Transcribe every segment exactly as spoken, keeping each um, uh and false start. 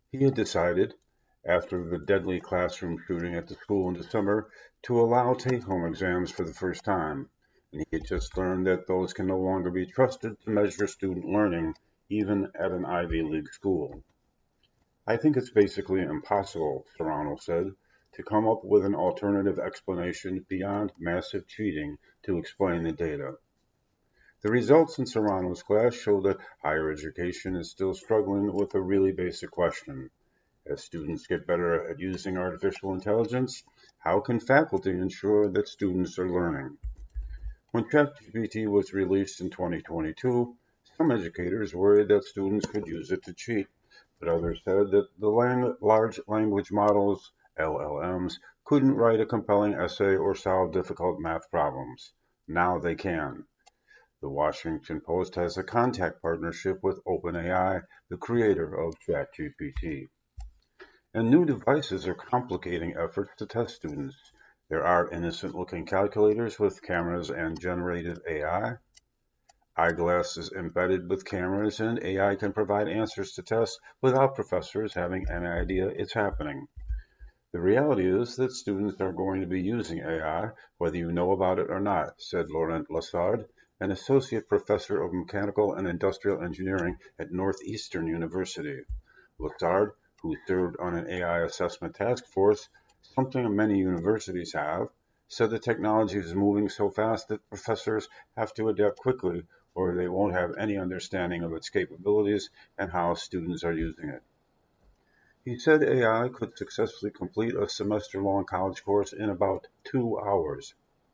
He had decided, after the deadly classroom shooting at the school in December, to allow take-home exams for the first time, and he had just learned that those can no longer be trusted to measure student learning, even at an Ivy League school. I think it's basically impossible, Serrano said, to come up with an alternative explanation beyond massive cheating to explain the data. The results in Serrano's class show that higher education is still struggling with a really basic question. As students get better at using artificial intelligence, how can faculty ensure that students are learning? When ChatGPT was released in twenty twenty-two, some educators worried that students could use it to cheat, but others said that the lang- large language models, L L Ms, couldn't write a compelling essay or solve difficult math problems. Now they can. The Washington Post has a contact partnership with OpenAI, the creator of ChatGPT. And new devices are complicating efforts to test students. There are innocent-looking calculators with cameras and generative A I, eyeglasses embedded with cameras, and A I can provide answers to tests without professors having any idea it's happening. The reality is that students are going to be using A I, whether you know about it or not, said Laurent Lassard, an associate professor of mechanical and industrial engineering at Northeastern University. Lassard, who served on an A I assessment task force, something many universities have, said the technology is moving so fast that professors have to adapt quickly or they won't have any understanding of its capabilities and how students are using it. He said A I could successfully complete a semester-long college course in about two hours.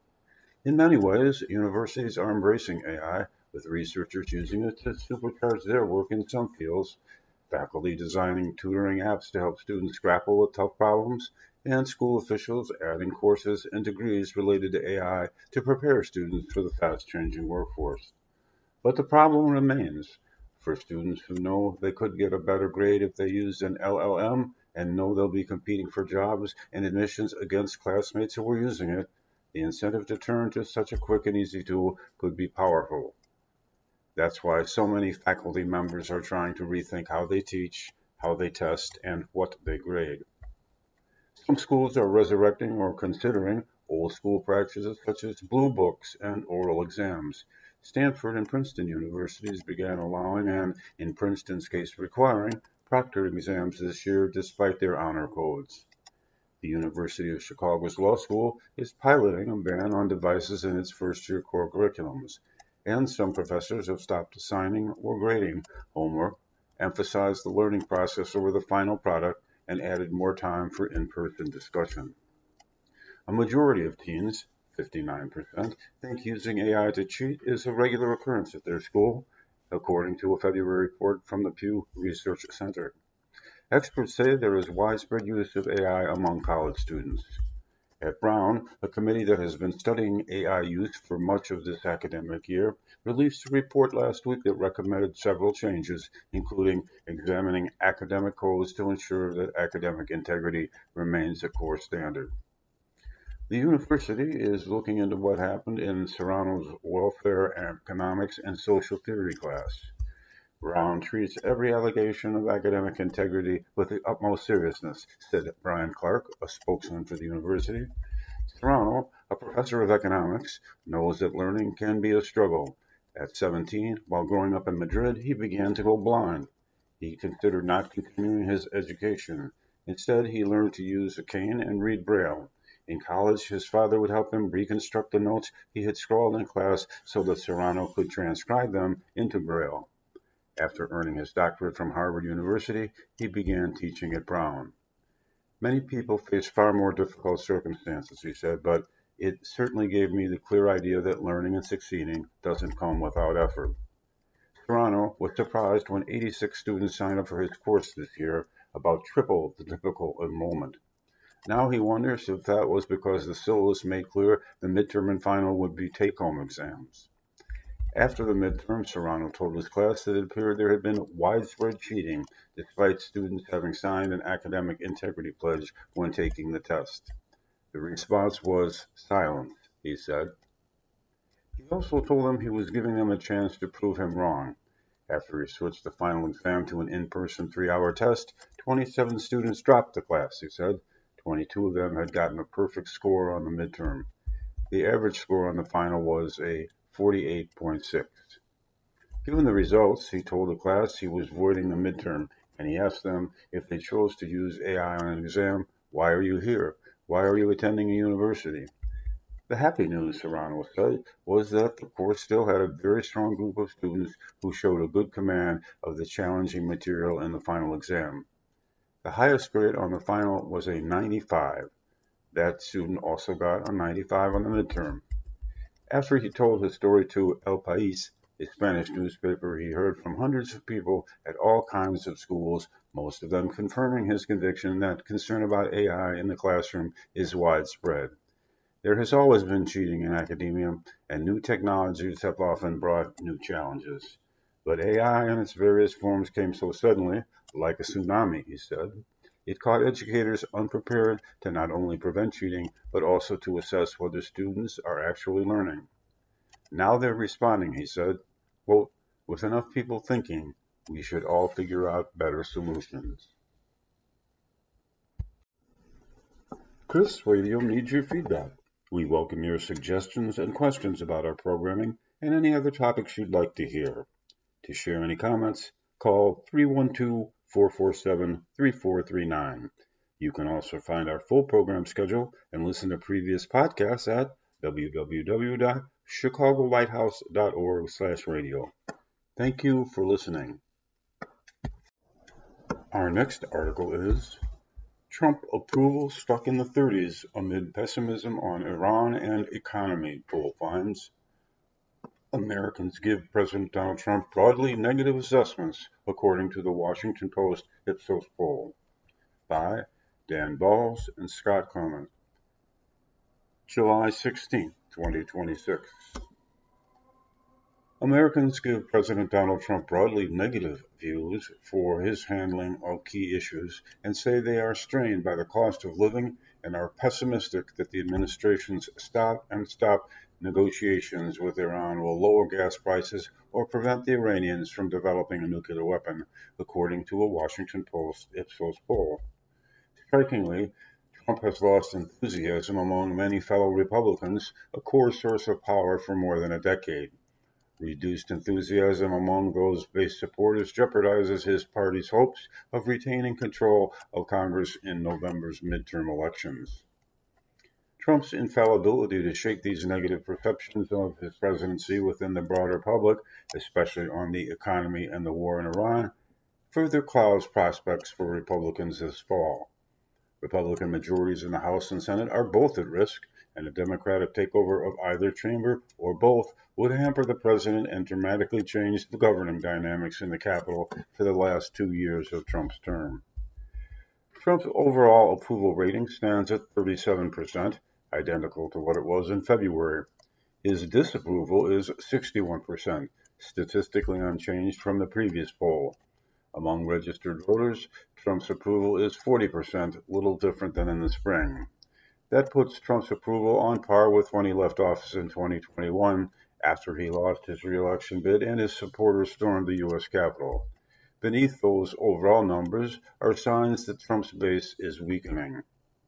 In many ways, universities are embracing A I, with researchers using it to supercharge their work in some fields, faculty designing tutoring apps to help students grapple with tough problems, and school officials adding courses and degrees related to A I to prepare students for the fast-changing workforce. But the problem remains. For students who know they could get a better grade if they used an L L M and know they'll be competing for jobs and admissions against classmates who are using it, the incentive to turn to such a quick and easy tool could be powerful. That's why so many faculty members are trying to rethink how they teach, how they test, and what they grade. Some schools are resurrecting or considering old school practices such as blue books and oral exams. Stanford and Princeton universities began allowing, and in Princeton's case requiring, proctored exams this year despite their honor codes. The University of Chicago's law school is piloting a ban on devices in its first year core curriculums, and some professors have stopped assigning or grading homework, emphasized the learning process over the final product, and added more time for in person discussion. A majority of teens, fifty-nine percent, think using A I to cheat is a regular occurrence at their school, according to a February report from the Pew Research Center. Experts say there is widespread use of A I among college students. At Brown, a committee that has been studying A I use for much of this academic year, released a report last week that recommended several changes, including examining academic codes to ensure that academic integrity remains a core standard. The university is looking into what happened in Serrano's welfare, economics, and social theory class. Brown treats every allegation of academic integrity with the utmost seriousness, said Brian Clark, a spokesman for the university. Serrano, a professor of economics, knows that learning can be a struggle. At seventeen, while growing up in Madrid, he began to go blind. He considered not continuing his education. Instead, he learned to use a cane and read Braille. In college, his father would help him reconstruct the notes he had scrawled in class so that Serrano could transcribe them into Braille. After earning his doctorate from Harvard University, he began teaching at Brown. Many people face far more difficult circumstances, he said, but it certainly gave me the clear idea that learning and succeeding doesn't come without effort. Serrano was surprised when eighty-six students signed up for his course this year, about triple the typical enrollment. Now he wonders if that was because the syllabus made clear the midterm and final would be take-home exams. After the midterm, Serrano told his class that it appeared there had been widespread cheating, despite students having signed an academic integrity pledge when taking the test. The response was silence, he said. He also told them he was giving them a chance to prove him wrong. After he switched the final exam to an in person three hour test, twenty-seven students dropped the class, he said. twenty-two of them had gotten a perfect score on the midterm. The average score on the final was a forty-eight point six. Given the results, he told the class he was voiding the midterm, and he asked them if they chose to use A I on an exam, why are you here? Why are you attending a university? The happy news, Serrano said, was that the course still had a very strong group of students who showed a good command of the challenging material in the final exam. The highest grade on the final was a ninety-five. That student also got a ninety-five on the midterm. After he told his story to El País, a Spanish newspaper, he heard from hundreds of people at all kinds of schools, most of them confirming his conviction that concern about A I in the classroom is widespread. There has always been cheating in academia, and new technologies have often brought new challenges. But A I in its various forms came so suddenly, like a tsunami, he said. It caught educators unprepared to not only prevent cheating, but also to assess whether students are actually learning. Now they're responding, he said. Quote, with enough people thinking, we should all figure out better solutions. Chris Radio needs your feedback. We welcome your suggestions and questions about our programming and any other topics you'd like to hear. To share any comments, call three one two, four four seven, three four three nine. You can also find our full program schedule and listen to previous podcasts at w w w dot chicago lighthouse dot org slash radio. Thank you for listening. Our next article is Trump approval stuck in the thirties amid pessimism on Iran and economy, poll finds. Americans give President Donald Trump broadly negative assessments, according to the Washington Post Ipsos poll. By Dan Balls and Scott Clement. July sixteenth, twenty twenty-six. Americans give President Donald Trump broadly negative views for his handling of key issues and say they are strained by the cost of living and are pessimistic that the administration's stop and stop negotiations with Iran will lower gas prices or prevent the Iranians from developing a nuclear weapon, according to a Washington Post Ipsos poll. Strikingly, Trump has lost enthusiasm among many fellow Republicans, a core source of power for more than a decade. Reduced enthusiasm among those base supporters jeopardizes his party's hopes of retaining control of Congress in November's midterm elections. Trump's infallibility to shake these negative perceptions of his presidency within the broader public, especially on the economy and the war in Iran, further clouds prospects for Republicans this fall. Republican majorities in the House and Senate are both at risk, and a Democratic takeover of either chamber or both would hamper the president and dramatically change the governing dynamics in the Capitol for the last two years of Trump's term. Trump's overall approval rating stands at thirty-seven percent, identical to what it was in February. His disapproval is sixty-one percent, statistically unchanged from the previous poll. Among registered voters, Trump's approval is forty percent, little different than in the spring. That puts Trump's approval on par with when he left office in twenty twenty-one, after he lost his re-election bid and his supporters stormed the U S Capitol. Beneath those overall numbers are signs that Trump's base is weakening.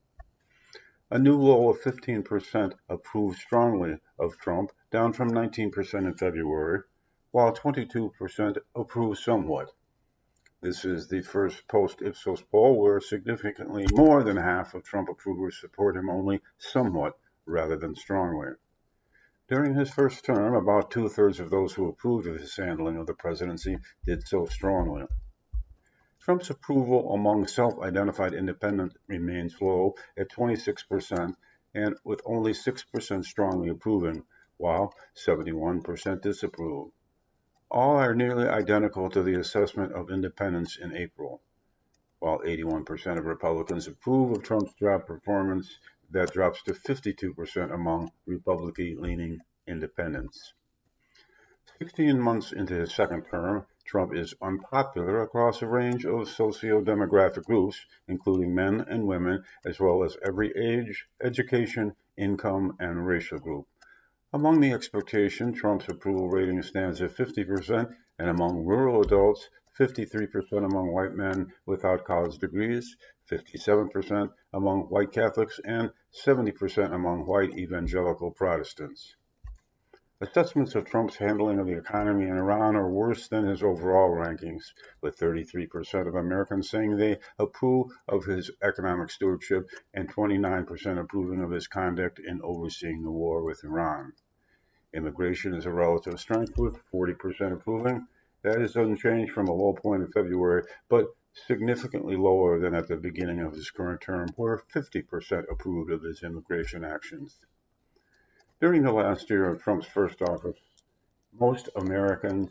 A new low of fifteen percent approved strongly of Trump, down from nineteen percent in February, while twenty-two percent approved somewhat. This is the first post-Ipsos poll where significantly more than half of Trump approvers support him only somewhat rather than strongly. During his first term, about two-thirds of those who approved of his handling of the presidency did so strongly. Trump's approval among self-identified independents remains low at twenty-six percent and with only six percent strongly approving, while seventy-one percent disapprove. All are nearly identical to the assessment of independents in April. While eighty-one percent of Republicans approve of Trump's job performance, that drops to fifty-two percent among Republican-leaning independents. sixteen months into his second term, Trump is unpopular across a range of socio-demographic groups, including men and women, as well as every age, education, income, and racial group. Among the expectation, Trump's approval rating stands at fifty percent, and among rural adults, fifty-three percent among white men without college degrees, fifty-seven percent among white Catholics, and seventy percent among white evangelical Protestants. Assessments of Trump's handling of the economy in Iran are worse than his overall rankings, with thirty-three percent of Americans saying they approve of his economic stewardship and twenty-nine percent approving of his conduct in overseeing the war with Iran. Immigration is a relative strength, with forty percent approving. That is unchanged from a low point in February, but significantly lower than at the beginning of his current term, where fifty percent approved of his immigration actions. During the last year of Trump's first office, most Americans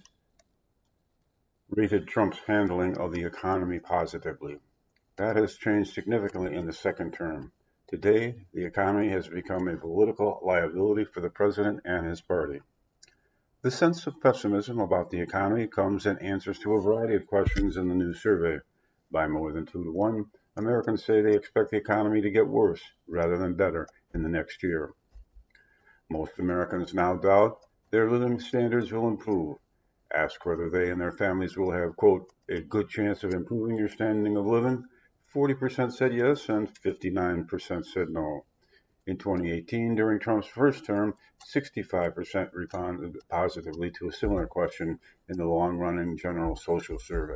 rated Trump's handling of the economy positively. That has changed significantly in the second term. Today, the economy has become a political liability for the president and his party. The sense of pessimism about the economy comes in answers to a variety of questions in the new survey. By more than two to one, Americans say they expect the economy to get worse rather than better in the next year. Most Americans now doubt their living standards will improve. Asked whether they and their families will have, quote, a good chance of improving your standing of living, forty percent said yes and fifty-nine percent said no. In twenty eighteen, during Trump's first term, sixty-five percent responded positively to a similar question in the long-running General Social Survey.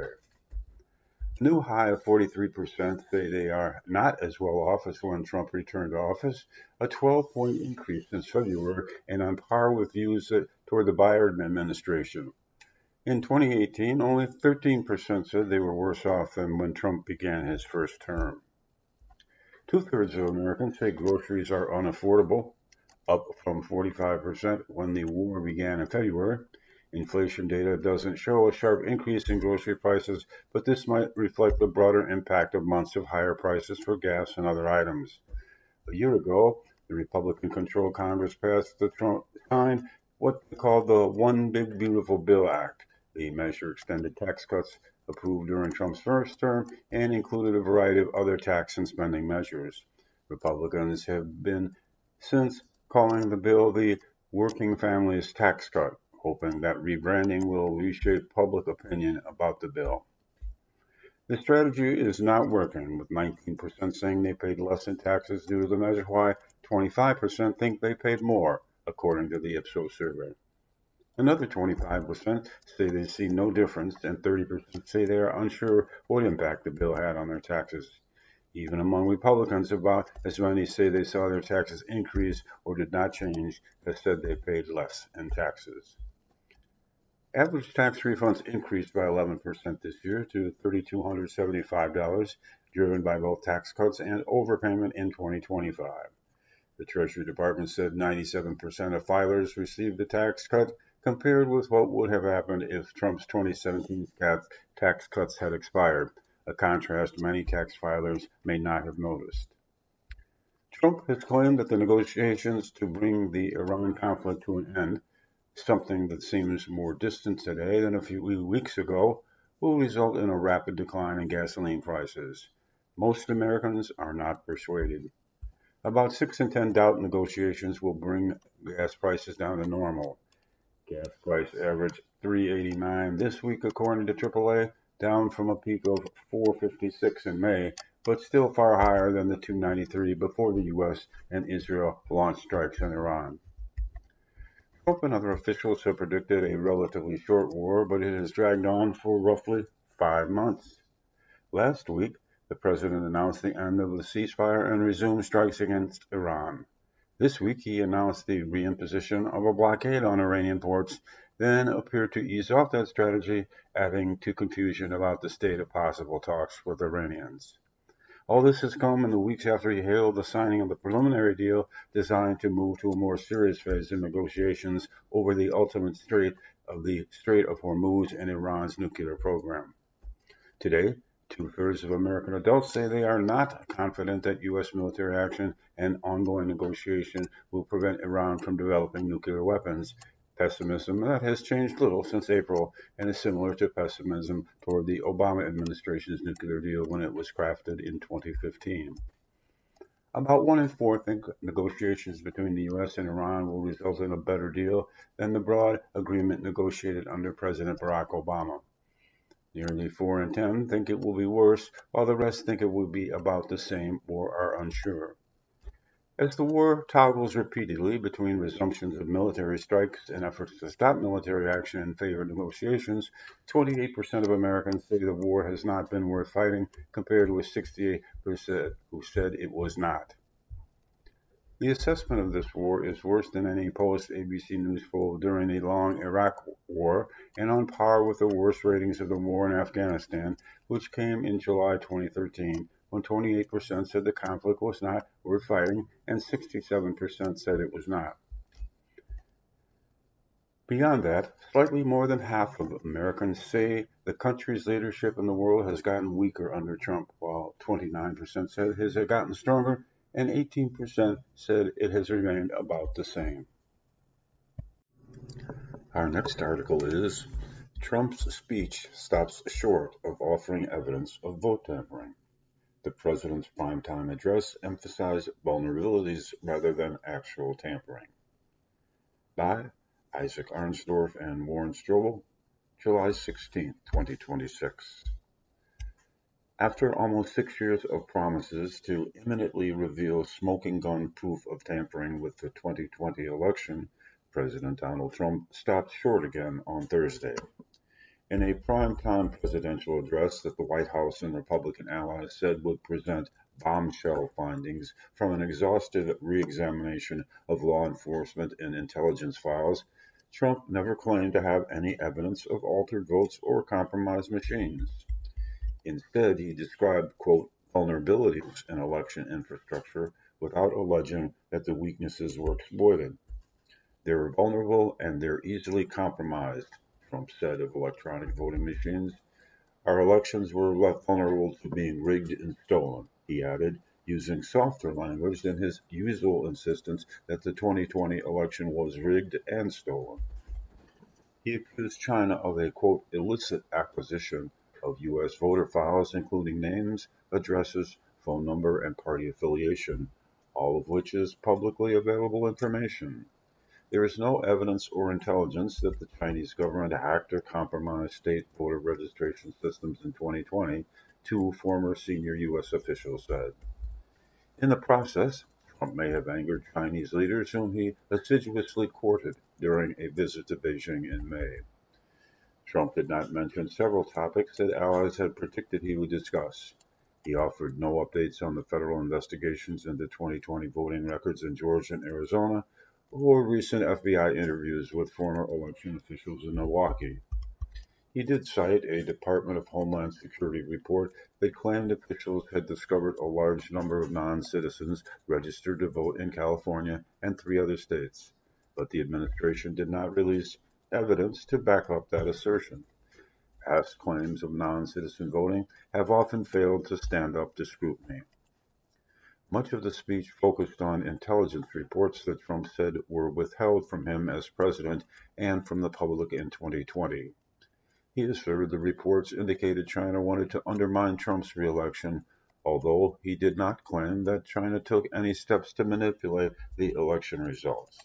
A new high of forty-three percent say they are not as well off as when Trump returned to office, a twelve-point increase since February and on par with views that, toward the Biden administration. In twenty eighteen, only thirteen percent said they were worse off than when Trump began his first term. Two-thirds of Americans say groceries are unaffordable, up from forty-five percent when the war began in February. Inflation data doesn't show a sharp increase in grocery prices, but this might reflect the broader impact of months of higher prices for gas and other items. A year ago, the Republican-controlled Congress passed the Trump signed what they called the One Big Beautiful Bill Act. The measure extended tax cuts approved during Trump's first term and included a variety of other tax and spending measures. Republicans have been since calling the bill the Working Families Tax Cut, hoping that rebranding will reshape public opinion about the bill. The strategy is not working, with nineteen percent saying they paid less in taxes due to the measure, while twenty-five percent think they paid more, according to the Ipsos survey. Another twenty-five percent say they see no difference, and thirty percent say they are unsure what impact the bill had on their taxes. Even among Republicans, about as many say they saw their taxes increase or did not change as said they paid less in taxes. Average tax refunds increased by eleven percent this year to three thousand two hundred seventy-five dollars, driven by both tax cuts and overpayment in twenty twenty-five. The Treasury Department said ninety-seven percent of filers received a tax cut, compared with what would have happened if Trump's twenty seventeen tax cuts had expired, a contrast many tax filers may not have noticed. Trump has claimed that the negotiations to bring the Iran conflict to an end, something that seems more distant today than a few weeks ago, will result in a rapid decline in gasoline prices. Most Americans are not persuaded. About six in ten doubt negotiations will bring gas prices down to normal. Gas price averaged three eighty-nine this week, according to triple A, down from a peak of four fifty-six in May, but still far higher than the two ninety-three before the U S and Israel launched strikes in Iran. Trump and other officials have predicted a relatively short war, but it has dragged on for roughly five months. Last week, the president announced the end of the ceasefire and resumed strikes against Iran. This week, he announced the reimposition of a blockade on Iranian ports, then appeared to ease off that strategy, adding to confusion about the state of possible talks with Iranians. All this has come in the weeks after he hailed the signing of the preliminary deal designed to move to a more serious phase in negotiations over the ultimate Strait of the Strait of Hormuz and Iran's nuclear program. Today, two-thirds of American adults say they are not confident that U S military action and ongoing negotiation will prevent Iran from developing nuclear weapons, pessimism that has changed little since April and is similar to pessimism toward the Obama administration's nuclear deal when it was crafted in twenty fifteen. About one in four think negotiations between the U S and Iran will result in a better deal than the broad agreement negotiated under President Barack Obama. Nearly four in ten think it will be worse, while the rest think it will be about the same or are unsure. As the war toggles repeatedly between resumptions of military strikes and efforts to stop military action in favor of negotiations, twenty-eight percent of Americans say the war has not been worth fighting, compared with sixty-eight percent who said it was not. The assessment of this war is worse than any post-A B C News poll during the long Iraq War and on par with the worst ratings of the war in Afghanistan, which came in July twenty thirteen, when twenty-eight percent said the conflict was not worth fighting and sixty-seven percent said it was not. Beyond that, slightly more than half of Americans say the country's leadership in the world has gotten weaker under Trump, while twenty-nine percent said it has gotten stronger and eighteen percent said it has remained about the same. Our next article is Trump's speech stops short of offering evidence of vote tampering. The president's primetime address emphasized vulnerabilities rather than actual tampering. By Isaac Arnsdorf and Warren Strobel, July sixteenth, twenty twenty-six. After almost six years of promises to imminently reveal smoking gun proof of tampering with the twenty twenty election, President Donald Trump stopped short again on Thursday. In a primetime presidential address that the White House and Republican allies said would present bombshell findings from an exhaustive re-examination of law enforcement and intelligence files, Trump never claimed to have any evidence of altered votes or compromised machines. Instead, he described, quote, vulnerabilities in election infrastructure without alleging that the weaknesses were exploited. They're vulnerable and they're easily compromised, Trump said of electronic voting machines. Our elections were left vulnerable to being rigged and stolen, he added, using softer language than his usual insistence that the twenty twenty election was rigged and stolen. He accused China of a, quote, illicit acquisition of U S voter files, including names, addresses, phone number, and party affiliation, all of which is publicly available information. There is no evidence or intelligence that the Chinese government hacked or compromised state voter registration systems in twenty twenty, two former senior U S officials said. In the process, Trump may have angered Chinese leaders whom he assiduously courted during a visit to Beijing in May. Trump did not mention several topics that allies had predicted he would discuss. He offered no updates on the federal investigations into twenty twenty voting records in Georgia and Arizona, or recent F B I interviews with former election officials in Milwaukee. He did cite a Department of Homeland Security report that claimed officials had discovered a large number of non-citizens registered to vote in California and three other states, but the administration did not release evidence to back up that assertion. Past claims of non-citizen voting have often failed to stand up to scrutiny. Much of the speech focused on intelligence reports that Trump said were withheld from him as president and from the public in twenty twenty. He asserted the reports indicated China wanted to undermine Trump's reelection, although he did not claim that China took any steps to manipulate the election results.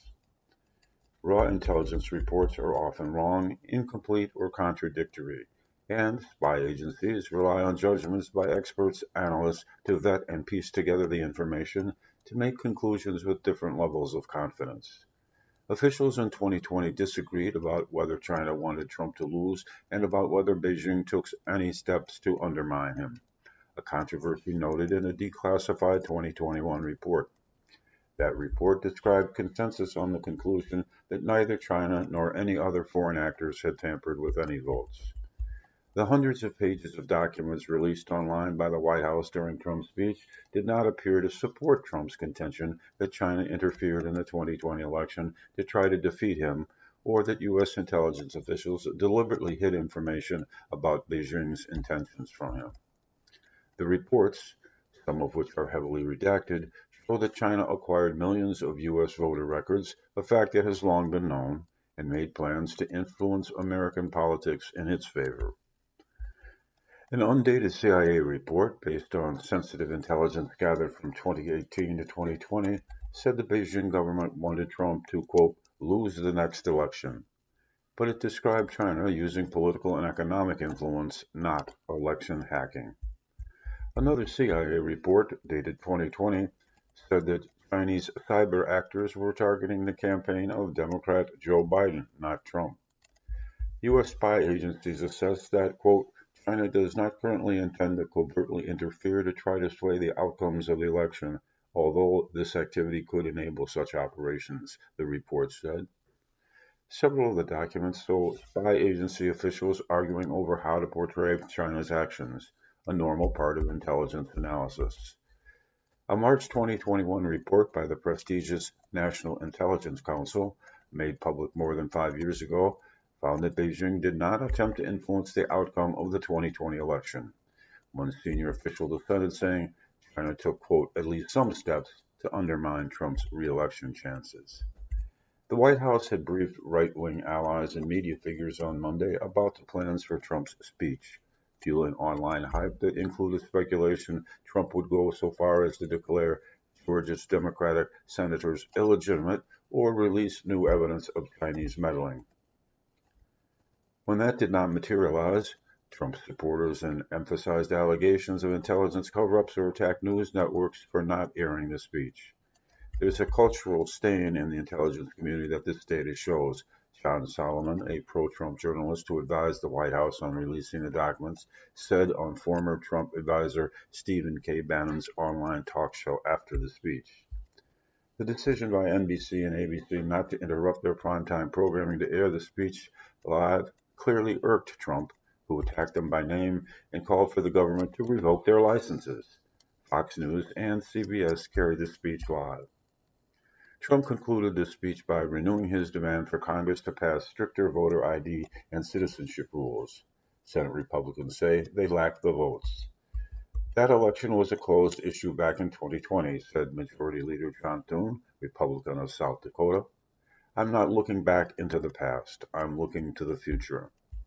Raw intelligence reports are often wrong, incomplete, or contradictory, and spy agencies rely on judgments by experts, analysts to vet and piece together the information to make conclusions with different levels of confidence. Officials in twenty twenty disagreed about whether China wanted Trump to lose and about whether Beijing took any steps to undermine him, a controversy noted in a declassified twenty twenty-one report. That report described consensus on the conclusion that neither China nor any other foreign actors had tampered with any votes. The hundreds of pages of documents released online by the White House during Trump's speech did not appear to support Trump's contention that China interfered in the twenty twenty election to try to defeat him, or that U S intelligence officials deliberately hid information about Beijing's intentions from him. The reports, some of which are heavily redacted, show that China acquired millions of U S voter records, a fact that has long been known, and made plans to influence American politics in its favor. An undated C I A report, based on sensitive intelligence gathered from twenty eighteen to twenty twenty, said the Beijing government wanted Trump to, quote, lose the next election. but it described China using political and economic influence, not election hacking. Another C I A report, dated twenty twenty, said that Chinese cyber actors were targeting the campaign of Democrat Joe Biden, not Trump. U S spy agencies assess that, quote, China does not currently intend to covertly interfere to try to sway the outcomes of the election, although this activity could enable such operations, the report said. Several of the documents show spy agency officials arguing over how to portray China's actions, a normal part of intelligence analysis. A March twenty twenty-one report by the prestigious National Intelligence Council, made public more than five years ago, found that Beijing did not attempt to influence the outcome of the twenty twenty election. One senior official defended, saying China took, quote, at least some steps to undermine Trump's re-election chances. The White House had briefed right-wing allies and media figures on Monday about the plans for Trump's speech, fueling online hype that included speculation Trump would go so far as to declare Georgia's Democratic senators illegitimate or release new evidence of Chinese meddling. When that did not materialize, Trump supporters then emphasized allegations of intelligence cover-ups or attacked news networks for not airing the speech. There's a cultural stain in the intelligence community that this data shows. John Solomon, a pro-Trump journalist who advised the White House on releasing the documents, said on former Trump advisor Stephen K. Bannon's online talk show after the speech. The decision by N B C and A B C not to interrupt their primetime programming to air the speech live clearly irked Trump, who attacked them by name and called for the government to revoke their licenses. Fox News and C B S carried the speech live. Trump concluded this speech by renewing his demand for Congress to pass stricter voter I D and citizenship rules. Senate Republicans say they lack the votes. That election was a closed issue back in twenty twenty, said Majority Leader John Thune, Republican of South Dakota. I'm not looking back into the past. I'm looking to the future.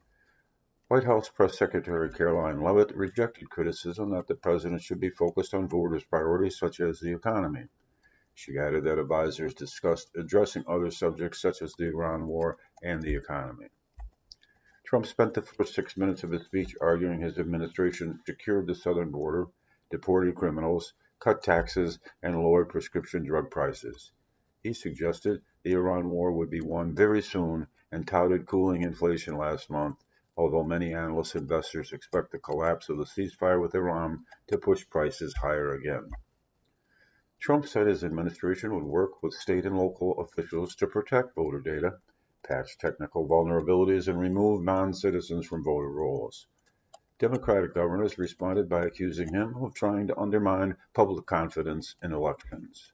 White House Press Secretary Caroline Leavitt rejected criticism that the president should be focused on voters' priorities such as the economy. She added that advisers discussed addressing other subjects such as the Iran war and the economy. Trump spent the first six minutes of his speech arguing his administration secured the southern border, deported criminals, cut taxes, and lowered prescription drug prices. He suggested the Iran war would be won very soon and touted cooling inflation last month, although many analysts and investors expect the collapse of the ceasefire with Iran to push prices higher again. Trump said his administration would work with state and local officials to protect voter data, patch technical vulnerabilities, and remove non-citizens from voter rolls. Democratic governors responded by accusing him of trying to undermine public confidence in elections.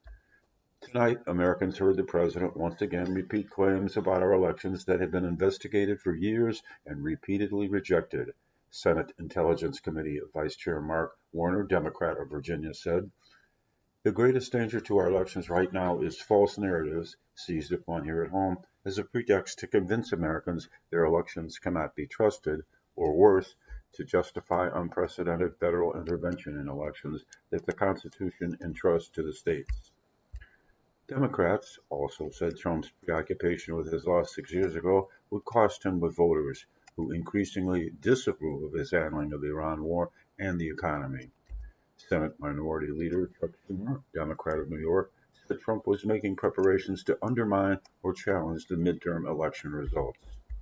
Tonight, Americans heard the president once again repeat claims about our elections that had been investigated for years and repeatedly rejected. Senate Intelligence Committee Vice Chair Mark Warner, Democrat of Virginia, said, the greatest danger to our elections right now is false narratives seized upon here at home as a pretext to convince Americans their elections cannot be trusted, or worse, to justify unprecedented federal intervention in elections that the Constitution entrusts to the states. Democrats also said Trump's preoccupation with his loss six years ago would cost him with voters who increasingly disapprove of his handling of the Iran war and the economy. Senate Minority Leader Chuck Schumer, Democrat of New York, said Trump was making preparations to undermine or challenge the midterm election results.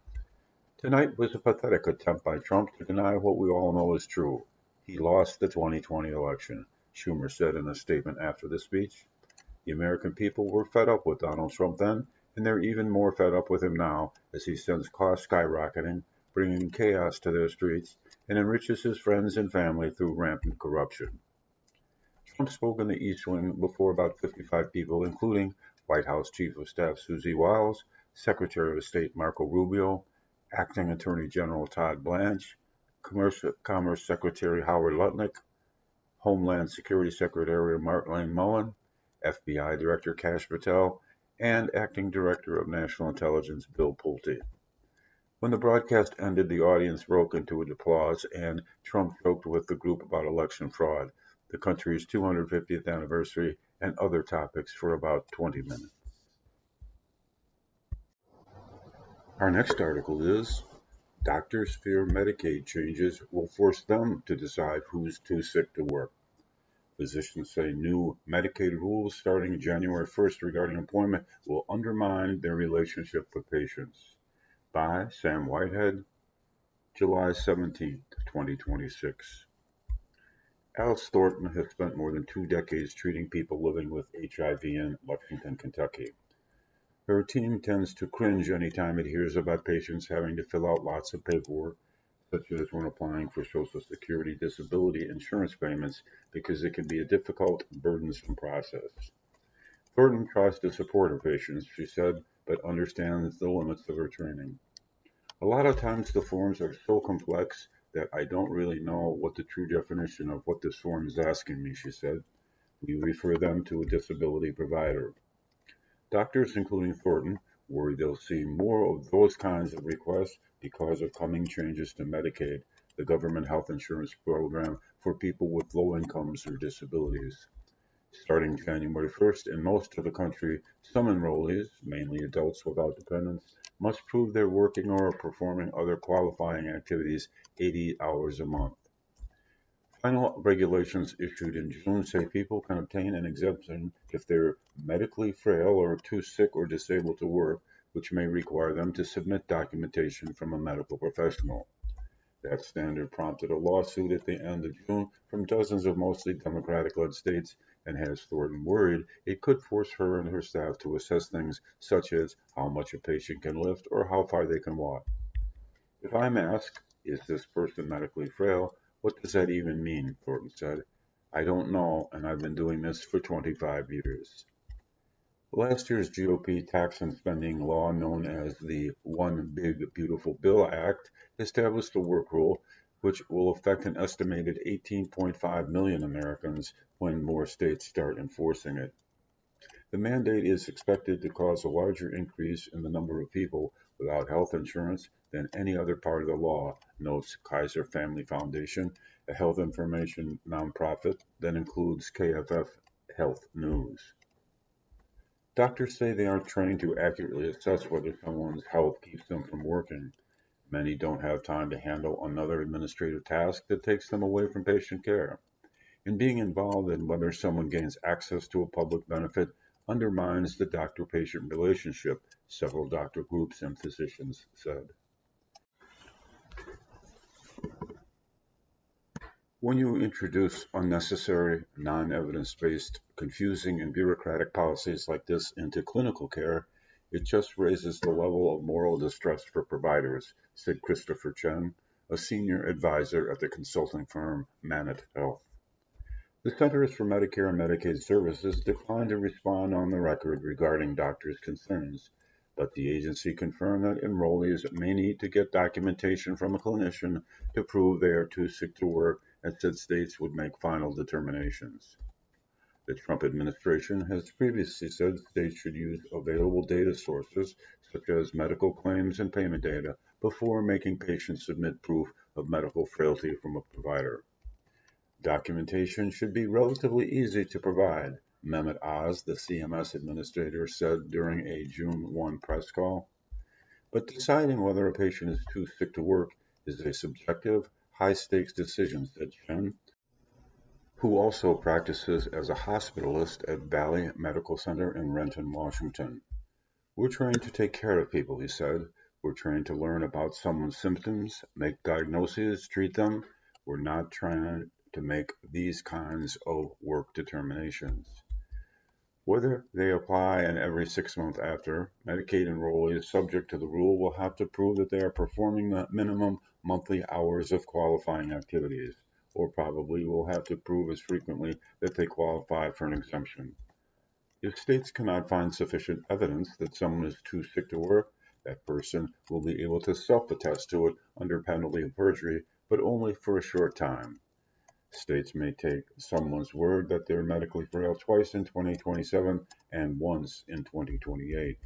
Tonight was a pathetic attempt by Trump to deny what we all know is true. He lost the twenty twenty election, Schumer said in a statement after the speech. The American people were fed up with Donald Trump then, and they're even more fed up with him now as he sends costs skyrocketing, bringing chaos to their streets, and enriches his friends and family through rampant corruption. Trump spoke in the East Wing before about fifty-five people, including White House Chief of Staff Susie Wiles, Secretary of State Marco Rubio, Acting Attorney General Todd Blanche, Commerce Secretary Howard Lutnick, Homeland Security Secretary Marlene Mullen, F B I Director Kash Patel, and Acting Director of National Intelligence Bill Pulte. When the broadcast ended, the audience broke into applause, and Trump joked with the group about election fraud, the country's two hundred fiftieth anniversary, and other topics for about twenty minutes. Our next article is Doctors fear Medicaid changes will force them to decide who's too sick to work. Physicians say new Medicaid rules starting January first regarding employment will undermine their relationship with patients. By Sam Whitehead, July seventeenth, twenty twenty-six. Alice Thornton has spent more than two decades treating people living with H I V in Lexington, Kentucky. Her team tends to cringe anytime it hears about patients having to fill out lots of paperwork, such as when applying for Social Security disability insurance payments, because it can be a difficult, burdensome process. Thornton tries to support her patients, she said, but understands the limits of her training. A lot of times the forms are so complex that I don't really know what the true definition of what this form is asking me, she said. We refer them to a disability provider. Doctors, including Thornton, worry they'll see more of those kinds of requests because of coming changes to Medicaid, the government health insurance program for people with low incomes or disabilities. Starting January first, in most of the country, some enrollees, mainly adults without dependents, must prove they're working or performing other qualifying activities eighty hours a month. Final regulations issued in June say people can obtain an exemption if they're medically frail or too sick or disabled to work, which may require them to submit documentation from a medical professional. That standard prompted a lawsuit at the end of June from dozens of mostly Democratic-led states and has Thornton worried it could force her and her staff to assess things such as how much a patient can lift or how far they can walk. If I'm asked, is this person medically frail? What does that even mean? Thornton said. I don't know, and I've been doing this for twenty-five years. Last year's G O P tax and spending law, known as the One Big Beautiful Bill Act, established a work rule which will affect an estimated eighteen point five million Americans when more states start enforcing it. The mandate is expected to cause a larger increase in the number of people without health insurance than any other part of the law, notes Kaiser Family Foundation, a health information nonprofit that includes K F F Health News. Doctors say they aren't trained to accurately assess whether someone's health keeps them from working. Many don't have time to handle another administrative task that takes them away from patient care. And being involved in whether someone gains access to a public benefit undermines the doctor-patient relationship, several doctor groups and physicians said. When you introduce unnecessary, non-evidence-based, confusing, and bureaucratic policies like this into clinical care, it just raises the level of moral distress for providers, said Christopher Chen, a senior advisor at the consulting firm Mannat Health. The Centers for Medicare and Medicaid Services declined to respond on the record regarding doctors' concerns, but the agency confirmed that enrollees may need to get documentation from a clinician to prove they are too sick to work and said states would make final determinations. The Trump administration has previously said states should use available data sources, such as medical claims and payment data, before making patients submit proof of medical frailty from a provider. Documentation should be relatively easy to provide, Mehmet Oz, the C M S administrator, said during a June first press call. But deciding whether a patient is too sick to work is a subjective, high-stakes decision, said Chen, who also practices as a hospitalist at Valley Medical Center in Renton, Washington. We're trained to take care of people, he said. We're trained to learn about someone's symptoms, make diagnoses, treat them. We're not trying to make these kinds of work determinations. Whether they apply and every six months after, Medicaid enrollees subject to the rule will have to prove that they are performing the minimum monthly hours of qualifying activities, or probably will have to prove as frequently that they qualify for an exemption. If states cannot find sufficient evidence that someone is too sick to work, that person will be able to self-attest to it under penalty of perjury, but only for a short time. States may take someone's word that they're medically frail twice in twenty twenty-seven and once in twenty twenty-eight.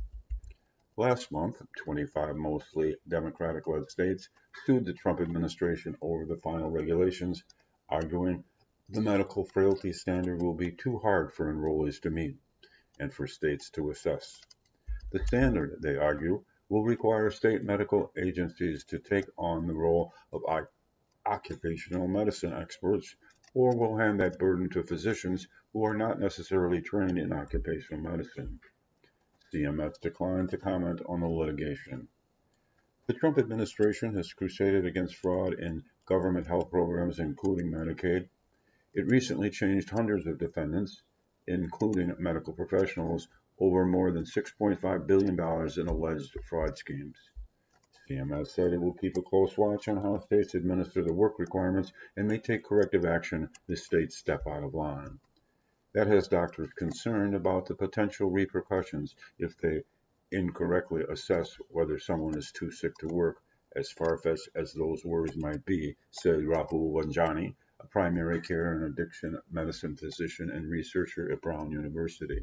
Last month, twenty-five mostly Democratic-led states sued the Trump administration over the final regulations, arguing the medical frailty standard will be too hard for enrollees to meet and for states to assess. The standard, they argue, will require state medical agencies to take on the role of occupational medicine experts, or will hand that burden to physicians who are not necessarily trained in occupational medicine. C M S declined to comment on the litigation. The Trump administration has crusaded against fraud in government health programs, including Medicaid. It recently changed hundreds of defendants, including medical professionals, over more than six point five billion dollars in alleged fraud schemes. C M S said it will keep a close watch on how states administer the work requirements and may take corrective action if states step out of line. That has doctors concerned about the potential repercussions if they incorrectly assess whether someone is too sick to work, as far-fetched as those worries might be, said Rahul Vanjani, a primary care and addiction medicine physician and researcher at Brown University.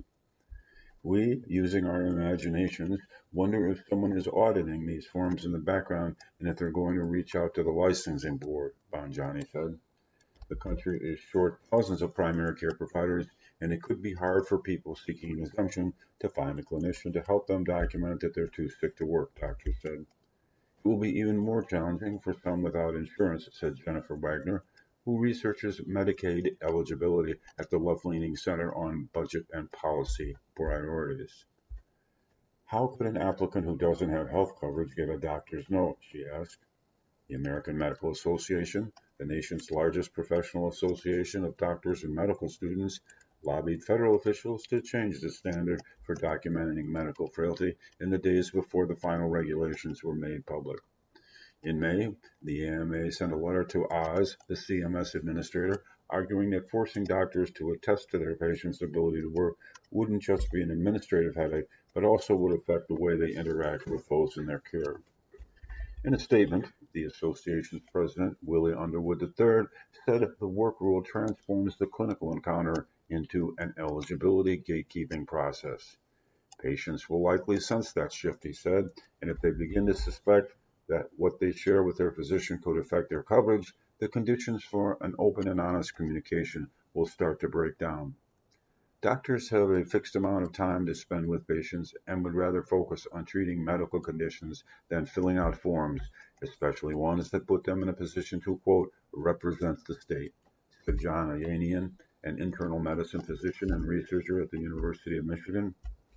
We, using our imaginations, wonder if someone is auditing these forms in the background and if they're going to reach out to the licensing board, Banjani said. The country is short thousands of primary care providers, and it could be hard for people seeking an exemption to find a clinician to help them document that they're too sick to work, doctors said. It will be even more challenging for some without insurance, said Jennifer Wagner, who researches Medicaid eligibility at the left-leaning Center on Budget and Policy Priorities. How could an applicant who doesn't have health coverage get a doctor's note, she asked. The American Medical Association, the nation's largest professional association of doctors and medical students, lobbied federal officials to change the standard for documenting medical frailty in the days before the final regulations were made public. In May, the A M A sent a letter to Oz, the C M S administrator, arguing that forcing doctors to attest to their patients' ability to work wouldn't just be an administrative headache, but also would affect the way they interact with those in their care. In a statement, the association's president, Willie Underwood the third, said the work rule transforms the clinical encounter into an eligibility gatekeeping process. Patients will likely sense that shift, he said, and if they begin to suspect that what they share with their physician could affect their coverage, the conditions for an open and honest communication will start to break down. Doctors have a fixed amount of time to spend with patients and would rather focus on treating medical conditions than filling out forms, especially ones that put them in a position to, quote, represent the state, said John Ayanian, an internal medicine physician and researcher at the University of Michigan.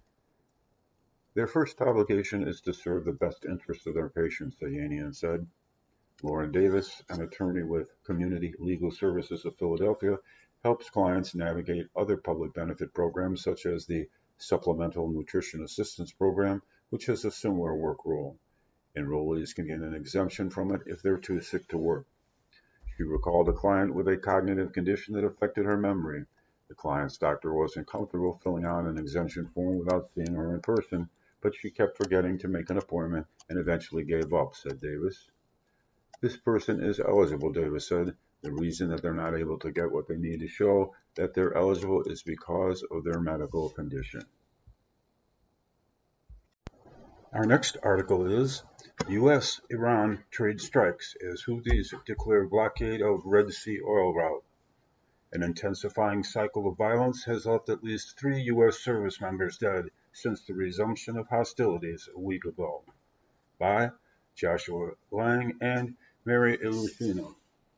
Their first obligation is to serve the best interests of their patients, Ayanian said. Lauren Davis, an attorney with Community Legal Services of Philadelphia, helps clients navigate other public benefit programs such as the Supplemental Nutrition Assistance Program, which has a similar work rule. Enrollees can get an exemption from it if they're too sick to work. She recalled a client with a cognitive condition that affected her memory. The client's doctor wasn't comfortable filling out an exemption form without seeing her in person, but she kept forgetting to make an appointment and eventually gave up, said Davis. This person is eligible, Davis said. The reason that they're not able to get what they need to show that they're eligible is because of their medical condition. Our next article is U S Iran trade strikes as Houthis declare blockade of Red Sea oil route. An intensifying cycle of violence has left at least three U S service members dead since the resumption of hostilities a week ago. By Joshua Lang and Mary Elusino.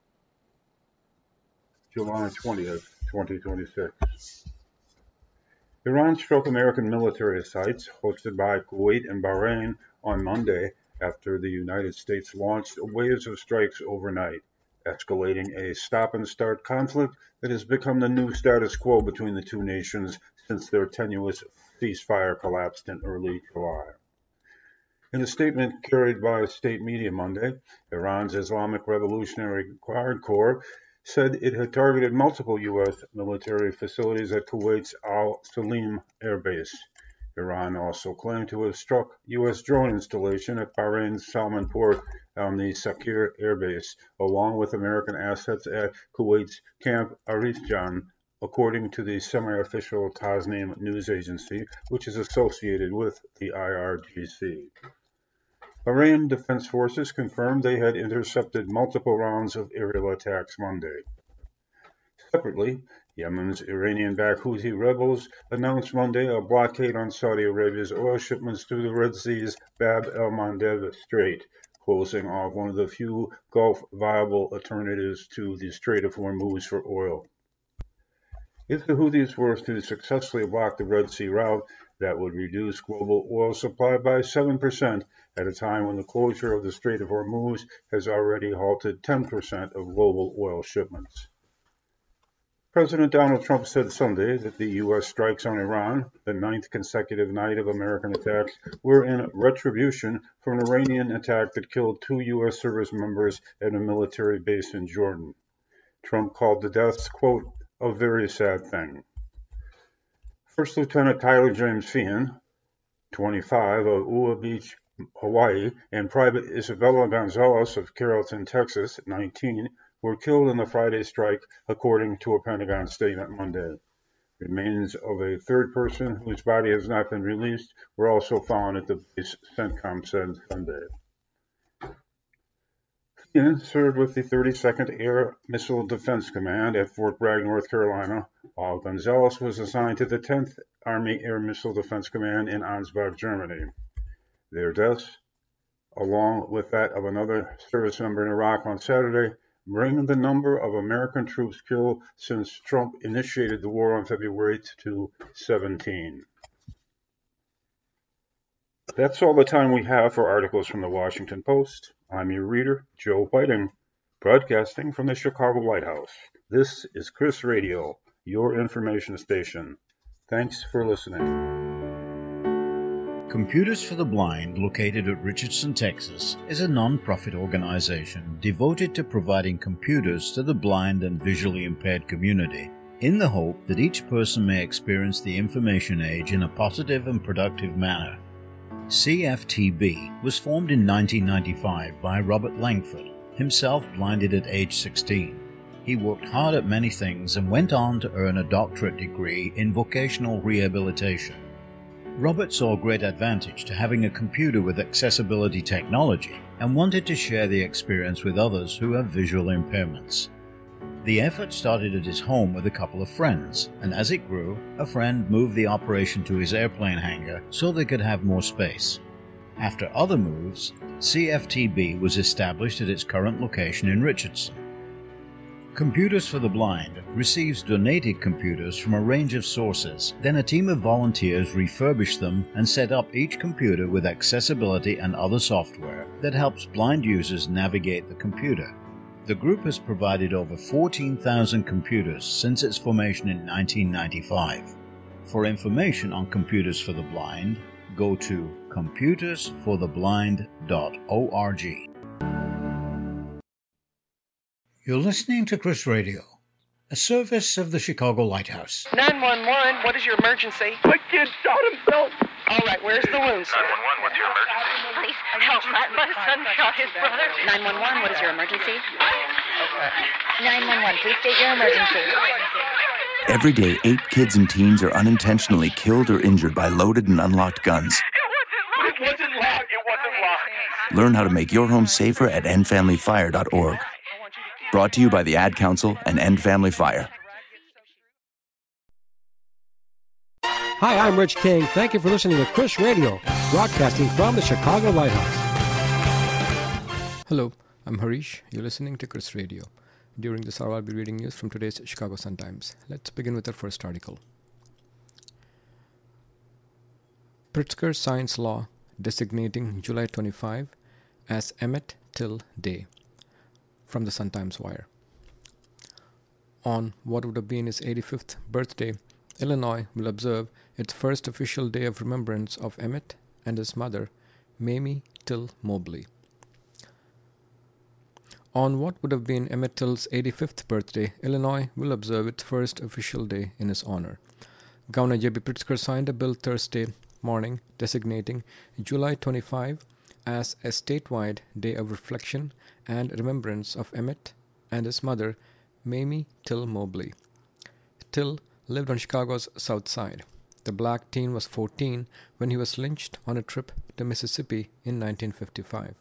July twentieth, twenty twenty-six. Iran struck American military sites hosted by Kuwait and Bahrain on Monday after the United States launched waves of strikes overnight, escalating a stop-and-start conflict that has become the new status quo between the two nations since their tenuous ceasefire collapsed in early July. In a statement carried by state media Monday, Iran's Islamic Revolutionary Guard Corps said it had targeted multiple U S military facilities at Kuwait's Al Salim Air Base. Iran also claimed to have struck U S drone installation at Bahrain's Salman Port on the Sakir Air Base, along with American assets at Kuwait's Camp Arifjan, according to the semi-official Tasnim news agency, which is associated with the I R G C. Bahrain Defense Forces confirmed they had intercepted multiple rounds of aerial attacks Monday. Separately, Yemen's Iranian-backed Houthi rebels announced Monday a blockade on Saudi Arabia's oil shipments through the Red Sea's Bab el-Mandeb Strait, closing off one of the few Gulf-viable alternatives to the Strait of Hormuz for oil. If the Houthis were to successfully block the Red Sea route, that would reduce global oil supply by seven percent at a time when the closure of the Strait of Hormuz has already halted ten percent of global oil shipments. President Donald Trump said Sunday that the U S strikes on Iran, the ninth consecutive night of American attacks, were in retribution for an Iranian attack that killed two U S service members at a military base in Jordan. Trump called the deaths, quote, a very sad thing. First Lieutenant Tyler James Feehan, twenty-five, of Ua Beach, Hawaii, and Private Isabella Gonzalez of Carrollton, Texas, nineteen, were killed in the Friday strike, according to a Pentagon statement Monday. Remains of a third person, whose body has not been released, were also found at the base, CENTCOM said Sunday. Feehan served with the thirty-second Air Missile Defense Command at Fort Bragg, North Carolina, while Gonzalez was assigned to the tenth Army Air Missile Defense Command in Ansbach, Germany. Their deaths, along with that of another service member in Iraq on Saturday, bring the number of American troops killed since Trump initiated the war on February to seventeen. That's all the time we have for articles from the Washington Post. I'm your reader, Joe Whiting, broadcasting from the Chicago Lighthouse. This is Chris Radio, your information station. Thanks for listening. Computers for the Blind, located at Richardson, Texas, is a non-profit organization devoted to providing computers to the blind and visually impaired community, in the hope that each person may experience the information age in a positive and productive manner. C F T B was formed in nineteen ninety-five by Robert Langford, himself blinded at age sixteen. He worked hard at many things and went on to earn a doctorate degree in vocational rehabilitation. Robert saw great advantage to having a computer with accessibility technology and wanted to share the experience with others who have visual impairments. The effort started at his home with a couple of friends, and as it grew, a friend moved the operation to his airplane hangar so they could have more space. After other moves, C F T B was established at its current location in Richardson. Computers for the Blind receives donated computers from a range of sources. Then a team of volunteers refurbish them and set up each computer with accessibility and other software that helps blind users navigate the computer. The group has provided over fourteen thousand computers since its formation in nineteen ninety-five. For information on Computers for the Blind, go to computers for the blind dot org. You're listening to Chris Radio, a service of the Chicago Lighthouse. nine one one, what is your emergency? My kid shot himself. All right, where's the wound, sir? nine one one, what's your emergency? Please help. My, my son shot his brother. nine one one, what is your emergency? nine one one, please state your emergency. Every day, eight kids and teens are unintentionally killed or injured by loaded and unlocked guns. It wasn't locked. It wasn't locked. Learn how to make your home safer at end family fire dot org. Brought to you by the Ad Council and End Family Fire. Hi, I'm Rich King. Thank you for listening to Chris Radio, broadcasting from the Chicago Lighthouse. Hello, I'm Harish. You're listening to Chris Radio. During this hour, I'll be reading news from today's Chicago Sun-Times. Let's begin with our first article. Pritzker signs law designating July twenty-fifth as Emmett Till Day. From the Sun-Times Wire. On what would have been his eighty-fifth birthday, Illinois will observe its first official day of remembrance of Emmett and his mother, Mamie Till Mobley. On what would have been Emmett Till's eighty-fifth birthday, Illinois will observe its first official day in his honor. Governor J B Pritzker signed a bill Thursday morning designating July twenty-fifth as a statewide day of reflection and remembrance of Emmett and his mother, Mamie Till Mobley. Till lived on Chicago's South Side. The black teen was fourteen when he was lynched on a trip to Mississippi in nineteen fifty-five.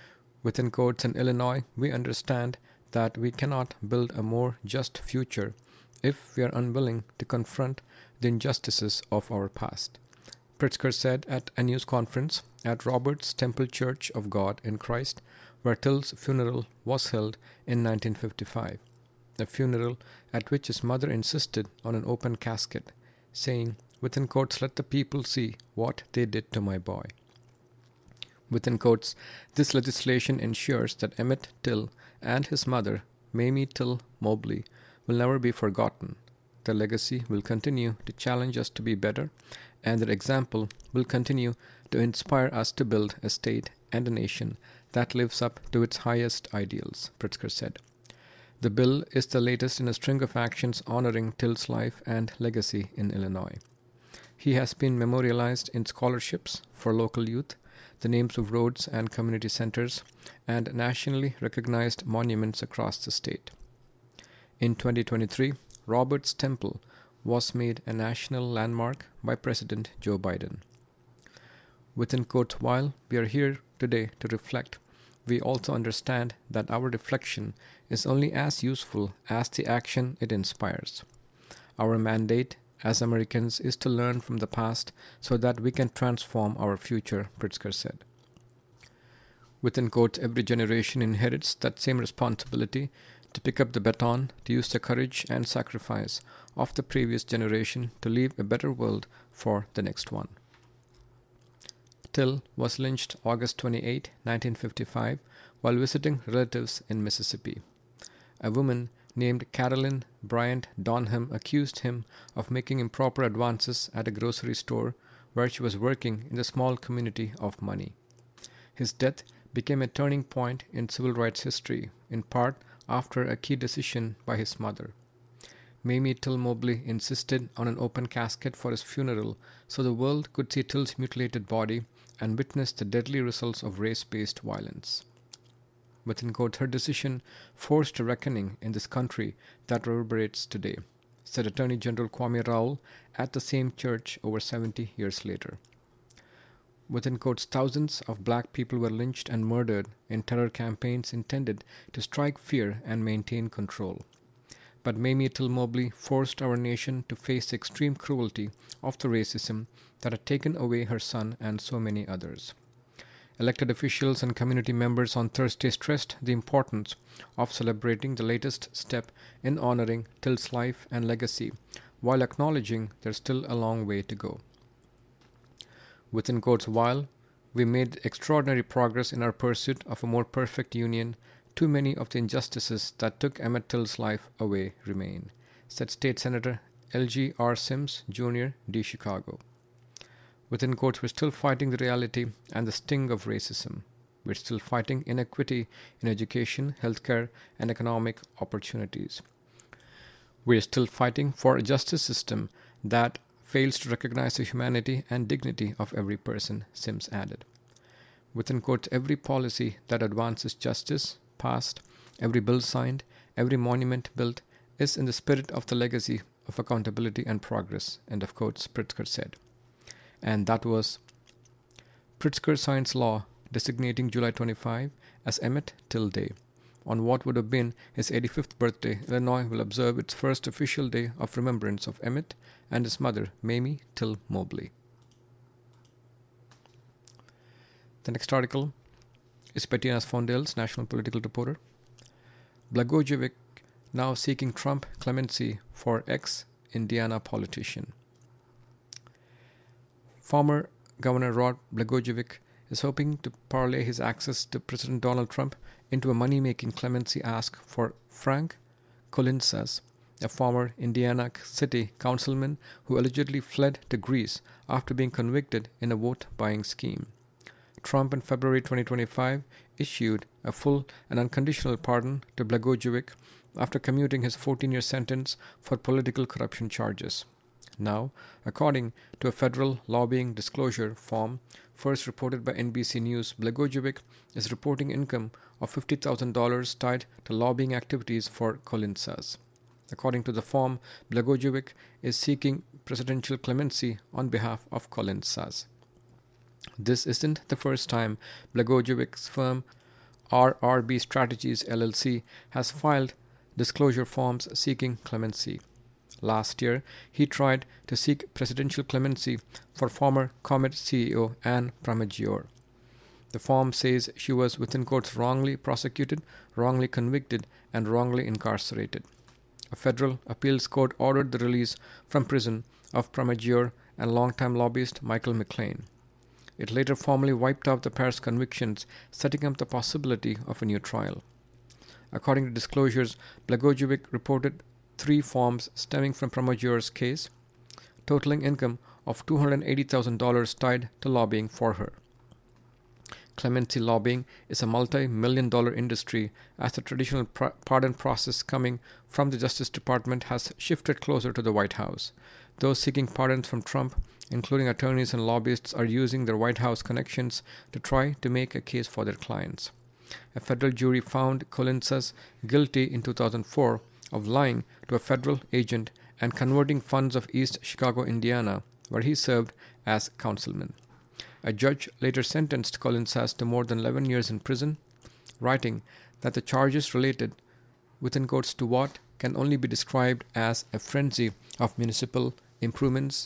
Within courts in Illinois, we understand that we cannot build a more just future if we are unwilling to confront the injustices of our past. Pritzker said at a news conference at Roberts Temple Church of God in Christ, where Till's funeral was held in nineteen fifty-five, a funeral at which his mother insisted on an open casket, saying, within quotes, "Let the people see what they did to my boy." Within quotes, this legislation ensures that Emmett Till and his mother, Mamie Till Mobley, will never be forgotten. Their legacy will continue to challenge us to be better, and their example will continue to inspire us to build a state and a nation that lives up to its highest ideals, Pritzker said. The bill is the latest in a string of actions honoring Till's life and legacy in Illinois. He has been memorialized in scholarships for local youth, the names of roads and community centers, and nationally recognized monuments across the state. In twenty twenty-three, Roberts Temple was made a national landmark by President Joe Biden. Within quotes, while we are here today to reflect, we also understand that our reflection is only as useful as the action it inspires. Our mandate as Americans is to learn from the past so that we can transform our future, Pritzker said. Within quotes, every generation inherits that same responsibility to pick up the baton, to use the courage and sacrifice of the previous generation to leave a better world for the next one. Till was lynched August twenty-eighth, nineteen fifty-five, while visiting relatives in Mississippi. A woman named Carolyn Bryant Donham accused him of making improper advances at a grocery store where she was working in the small community of Money. His death became a turning point in civil rights history, in part after a key decision by his mother. Mamie Till Mobley insisted on an open casket for his funeral so the world could see Till's mutilated body and witness the deadly results of race-based violence. Within quote, her decision forced a reckoning in this country that reverberates today, said Attorney General Kwame Raoul at the same church over seventy years later. Within quotes, thousands of black people were lynched and murdered in terror campaigns intended to strike fear and maintain control. But Mamie Till Mobley forced our nation to face the extreme cruelty of the racism that had taken away her son and so many others. Elected officials and community members on Thursday stressed the importance of celebrating the latest step in honoring Till's life and legacy, while acknowledging there's still a long way to go. Within quotes, while we made extraordinary progress in our pursuit of a more perfect union, too many of the injustices that took Emmett Till's life away remain, said State Senator L G R Sims Junior D. Chicago. Within quotes, we're still fighting the reality and the sting of racism. We're still fighting inequity in education, healthcare, and economic opportunities. We're still fighting for a justice system that fails to recognize the humanity and dignity of every person, Sims added. Within quotes, every policy that advances justice, passed, every bill signed, every monument built, is in the spirit of the legacy of accountability and progress, end of quotes, Pritzker said. And that was Pritzker signs law designating July twenty-fifth as Emmett Till Day. On what would have been his eighty-fifth birthday, Illinois will observe its first official day of remembrance of Emmett and his mother, Mamie Till Mobley. The next article is Bettina Fondale's National Political Reporter. Blagojevich now seeking Trump clemency for ex-Indiana politician. Former Governor Rod Blagojevich is hoping to parlay his access to President Donald Trump into a money-making clemency ask for Frank Kolinsas, a former Indiana city councilman who allegedly fled to Greece after being convicted in a vote-buying scheme. Trump in February twenty twenty-five issued a full and unconditional pardon to Blagojevich after commuting his fourteen-year sentence for political corruption charges. Now, according to a federal lobbying disclosure form first reported by N B C News, Blagojevich is reporting income of fifty thousand dollars tied to lobbying activities for Kolinsas. According to the form, Blagojevich is seeking presidential clemency on behalf of Kolinsas. This isn't the first time Blagojevich's firm R R B Strategies L L C has filed disclosure forms seeking clemency. Last year, he tried to seek presidential clemency for former Comet C E O Anne Pramaggiore. The form says she was, within quotes, wrongly prosecuted, wrongly convicted, and wrongly incarcerated. A federal appeals court ordered the release from prison of Pramaggiore and longtime lobbyist Michael McLean. It later formally wiped out the pair's convictions, setting up the possibility of a new trial. According to disclosures, Blagojevich reported three forms stemming from Pramaggioure's case, totaling income of two hundred eighty thousand dollars tied to lobbying for her. Clemency lobbying is a multi-million dollar industry as the traditional pr- pardon process coming from the Justice Department has shifted closer to the White House. Those seeking pardons from Trump, including attorneys and lobbyists, are using their White House connections to try to make a case for their clients. A federal jury found Colinzas guilty in two thousand four of lying to a federal agent and converting funds of East Chicago, Indiana, where he served as councilman. A judge later sentenced Colinzas to more than eleven years in prison, writing that the charges related, within quotes, to what can only be described as a frenzy of municipal improvements,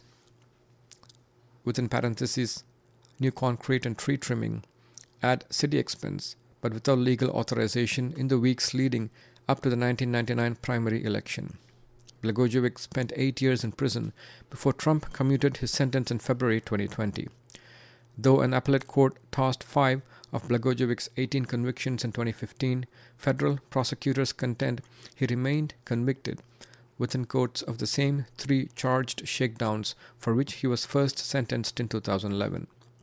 within parentheses, new concrete and tree trimming, at city expense, but without legal authorization in the weeks leading up to the nineteen ninety-nine primary election. Blagojevich spent eight years in prison before Trump commuted his sentence in February twenty twenty. Though an appellate court tossed five of Blagojevich's eighteen convictions in twenty fifteen, federal prosecutors contend he remained convicted, within quotes, of the same three charged shakedowns for which he was first sentenced in two thousand eleven.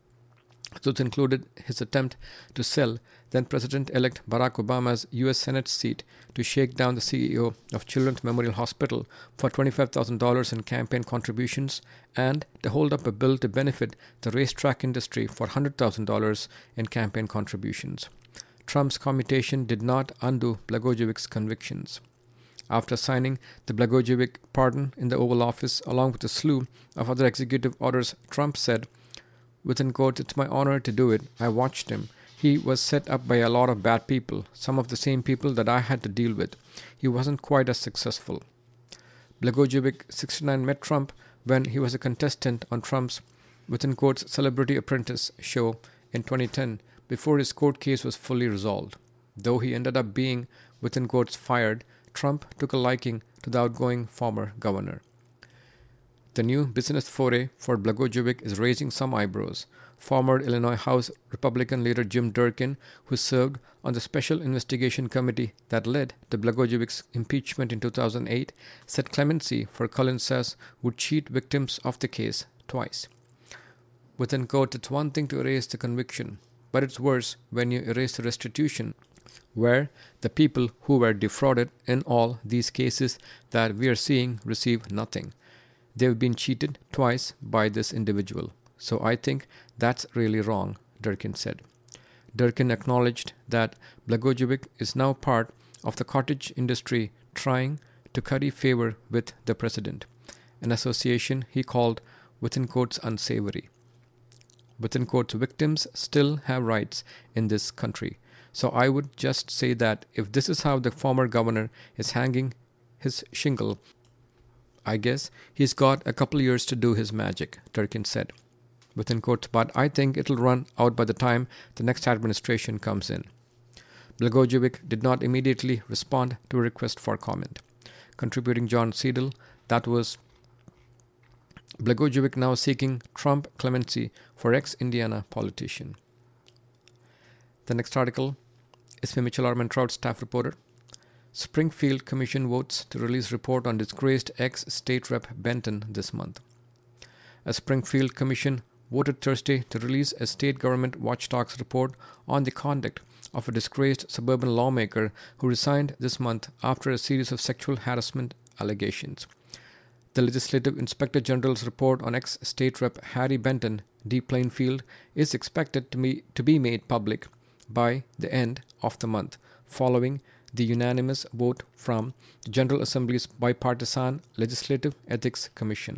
Those included his attempt to sell then-President-elect Barack Obama's U S Senate seat to shake down the C E O of Children's Memorial Hospital for twenty-five thousand dollars in campaign contributions, and to hold up a bill to benefit the racetrack industry for one hundred thousand dollars in campaign contributions. Trump's commutation did not undo Blagojevich's convictions. After signing the Blagojevich pardon in the Oval Office, along with a slew of other executive orders, Trump said, within quotes, "It's my honor to do it. I watched him. He was set up by a lot of bad people, some of the same people that I had to deal with. He wasn't quite as successful." Blagojevich, sixty-nine, met Trump when he was a contestant on Trump's, within quotes, Celebrity Apprentice show in twenty ten, before his court case was fully resolved. Though he ended up being, within quotes, fired, Trump took a liking to the outgoing former governor. The new business foray for Blagojevich is raising some eyebrows. Former Illinois House Republican leader Jim Durkin, who served on the Special Investigation Committee that led to Blagojevich's impeachment in two thousand eight, said clemency for Colinzas would cheat victims of the case twice. Within quotes, it's one thing to erase the conviction, but it's worse when you erase the restitution, where the people who were defrauded in all these cases that we are seeing receive nothing. They've been cheated twice by this individual. So I think that's really wrong, Durkin said. Durkin acknowledged that Blagojevich is now part of the cottage industry trying to curry favor with the president, an association he called, within quotes, unsavory. Within quotes, victims still have rights in this country. So I would just say that if this is how the former governor is hanging his shingle, I guess he's got a couple years to do his magic, Durkin said. Within quotes, but I think it'll run out by the time the next administration comes in. Blagojevich did not immediately respond to a request for comment. Contributing John Seidel, that was Blagojevich now seeking Trump clemency for ex-Indiana politician. The next article is by Mitchell Armentrout, staff reporter. Springfield Commission votes to release report on disgraced ex-state rep Benton this month. A Springfield Commission voted Thursday to release a state government watchdog's report on the conduct of a disgraced suburban lawmaker who resigned this month after a series of sexual harassment allegations. The Legislative Inspector General's report on ex-state rep Harry Benton, D. Plainfield, is expected to be, to be made public by the end of the month, following the unanimous vote from the General Assembly's bipartisan Legislative Ethics Commission.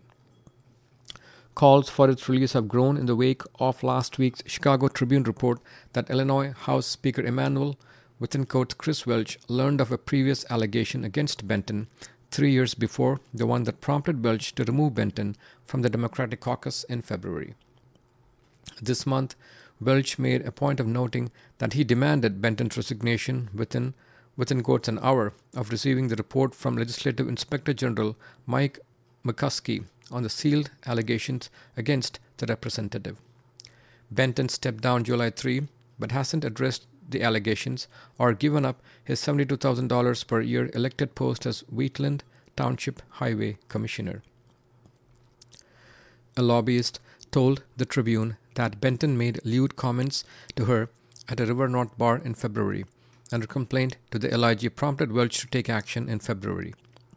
Calls for its release have grown in the wake of last week's Chicago Tribune report that Illinois House Speaker Emanuel, within quotes, Chris Welch, learned of a previous allegation against Benton three years before the one that prompted Welch to remove Benton from the Democratic caucus in February. This month, Welch made a point of noting that he demanded Benton's resignation within, within quotes, an hour of receiving the report from Legislative Inspector General Mike McCuskey on the sealed allegations against the representative. Benton stepped down July third, but hasn't addressed the allegations or given up his seventy-two thousand dollars per year elected post as Wheatland Township Highway Commissioner. A lobbyist told the Tribune that Benton made lewd comments to her at a River North bar in February, and her complaint to the L I G prompted Welch to take action in February.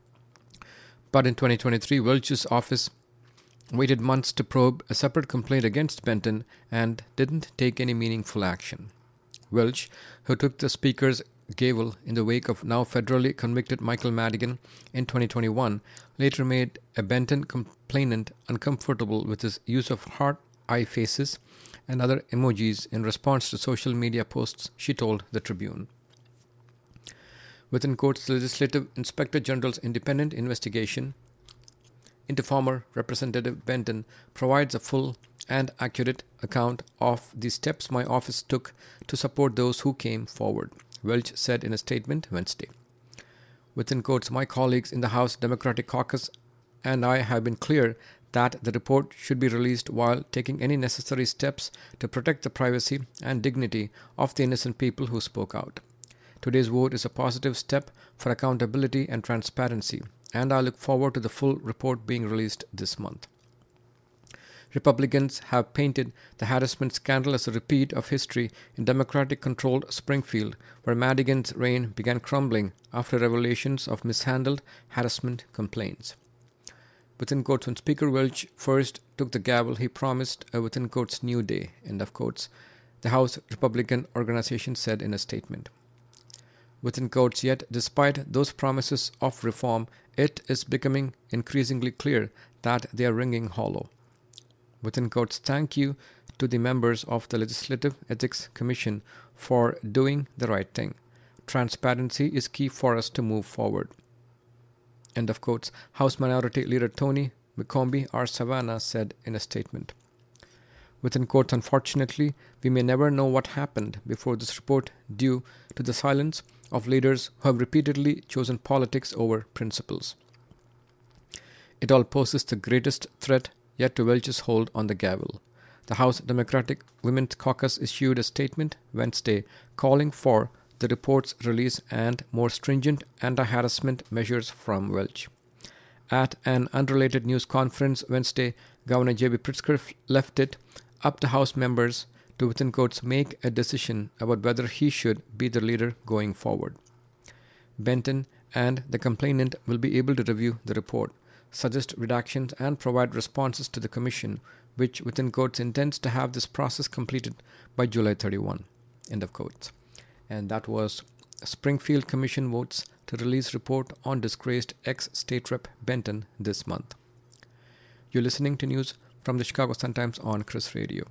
But in twenty twenty-three, Welch's office waited months to probe a separate complaint against Benton and didn't take any meaningful action. Welch, who took the Speaker's gavel in the wake of now federally convicted Michael Madigan in twenty twenty-one, later made a Benton complainant uncomfortable with his use of heart eye faces and other emojis in response to social media posts, she told the Tribune. Within quotes, the Legislative Inspector General's independent investigation into former Representative Benton provides a full and accurate account of the steps my office took to support those who came forward, Welch said in a statement Wednesday. Within quotes, my colleagues in the House Democratic Caucus and I have been clear that the report should be released while taking any necessary steps to protect the privacy and dignity of the innocent people who spoke out. Today's vote is a positive step for accountability and transparency, and I look forward to the full report being released this month. Republicans have painted the harassment scandal as a repeat of history in Democratic-controlled Springfield, where Madigan's reign began crumbling after revelations of mishandled harassment complaints. Within quotes, when Speaker Welch first took the gavel, he promised a within quotes new day, end of quotes, the House Republican organization said in a statement. Within quotes, yet despite those promises of reform, it is becoming increasingly clear that they are ringing hollow. Within quotes, thank you to the members of the Legislative Ethics Commission for doing the right thing. Transparency is key for us to move forward. End of quotes. House Minority Leader Tony McCombie R. Savannah said in a statement. Within quotes, unfortunately, we may never know what happened before this report due to the silence of leaders who have repeatedly chosen politics over principles. It all poses the greatest threat yet to Welch's hold on the gavel. The House Democratic Women's Caucus issued a statement Wednesday calling for the report's release and more stringent anti-harassment measures from Welch. At an unrelated news conference Wednesday, Governor J B Pritzker left it up to House members to, within quotes, make a decision about whether he should be the leader going forward. Benton and the complainant will be able to review the report, suggest redactions, and provide responses to the Commission, which, within quotes, intends to have this process completed by July thirty-first, end of quotes. And that was Springfield Commission votes to release report on disgraced ex-State Rep Benton this month. You're listening to news from the Chicago Sun-Times on Chris Radio.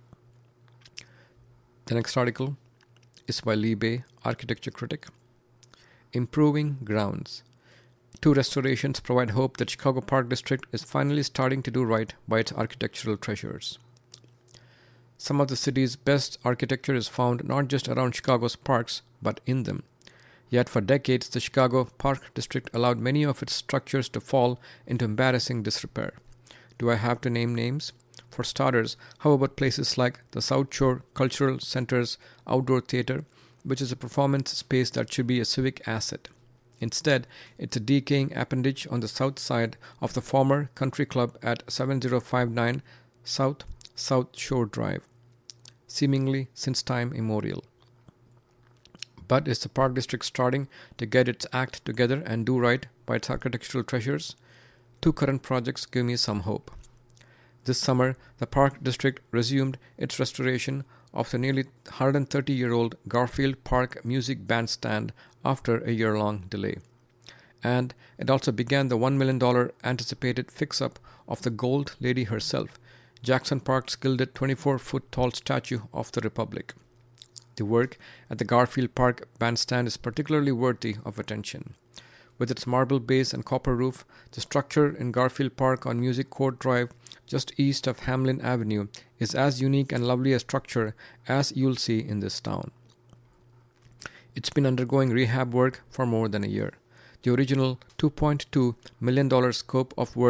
The next article is by Lee Bay, architecture critic. Improving grounds. Two restorations provide hope that Chicago Park District is finally starting to do right by its architectural treasures. Some of the city's best architecture is found not just around Chicago's parks, but in them. Yet for decades, the Chicago Park District allowed many of its structures to fall into embarrassing disrepair. Do I have to name names? For starters, how about places like the South Shore Cultural Center's outdoor theater, which is a performance space that should be a civic asset? Instead, it's a decaying appendage on the south side of the former country club at seventy fifty-nine South South Shore Drive, seemingly since time immemorial. But is the Park District starting to get its act together and do right by its architectural treasures? Two current projects give me some hope. This summer, the Park District resumed its restoration of the nearly one hundred thirty-year-old Garfield Park Music Bandstand after a year-long delay. And it also began the one million dollars anticipated fix-up of the Gold Lady herself, Jackson Park's gilded twenty-four foot tall statue of the Republic. The work at the Garfield Park Bandstand is particularly worthy of attention. With its marble base and copper roof, the structure in Garfield Park on Music Court Drive, just east of Hamlin Avenue, is as unique and lovely a structure as you'll see in this town. It's been undergoing rehab work for more than a year. The original two point two million dollars scope of work